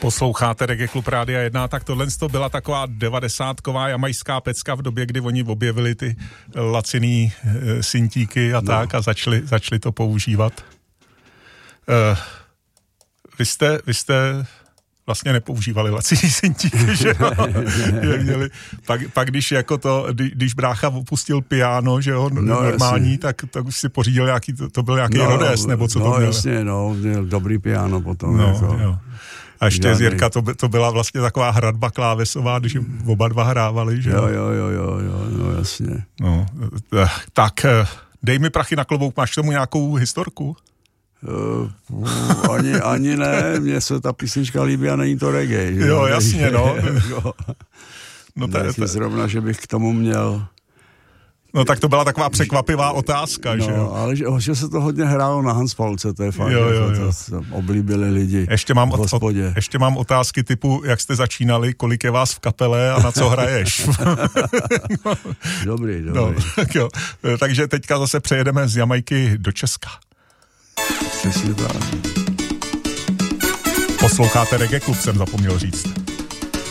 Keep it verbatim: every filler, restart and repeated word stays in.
Posloucháte Reggae Klub Rádia jedna, tak tohle to byla taková devadesátková jamajská pecka v době, kdy oni objevili ty laciný e, syntíky a no. tak a začali, začali to používat. E, vy jste, vy jste vlastně nepoužívali laciný syntíky, že jo? Měli, pak, pak když jako to, když brácha opustil piano, že jo, no, normální, tak, tak už si pořídil nějaký, to, to byl nějaký no, Rhodes, nebo co no, to měl? No jasně, no, měl dobrý piano potom. No, jako. jo. A ještě Žádný. z Jirka, to, by, to byla vlastně taková hradba klávesová, když oba dva hrávali, že jo? Jo, jo, jo, jo, no jasně. No, tak dej mi prachy na klobouk, máš k tomu nějakou historku? Uh, ani, ani ne, mně se ta písnička líbí a není to reggae. Že? Jo, jasně, no. no to je zrovna, že bych k tomu měl... No tak to byla taková překvapivá otázka, no, že jo? ale že, že se to hodně hrálo na Hanspalce, to je fakt, jo, jo, jo. To, to oblíbili lidi ještě mám, v hospodě. Od, ještě mám otázky typu, jak jste začínali, kolik je vás v kapele a na co hraješ. Dobrý, dobrý. No, tak jo. Takže teďka zase přejedeme z Jamajky do Česka. Přesně tak. Posloucháte Reggae Klub, jsem zapomněl říct.